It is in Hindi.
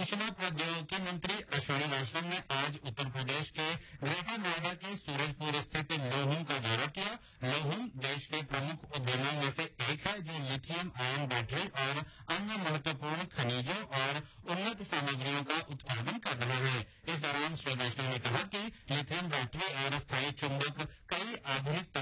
सूचना प्रौद्योगिकी मंत्री अश्विनी वैष्णव ने आज उत्तर प्रदेश के ग्रेटर नोएडा के सूरजपुर स्थित लोहुम का दौरा किया। लोहुम देश के प्रमुख उद्यमों में से एक है जो लिथियम आयन बैटरी और अन्य महत्वपूर्ण खनिजों और उन्नत सामग्रियों का उत्पादन कर रहा है। इस दौरान श्री वैष्णव ने कहा कि लिथियम बैटरी और स्थायी चुंबक कई आधुनिक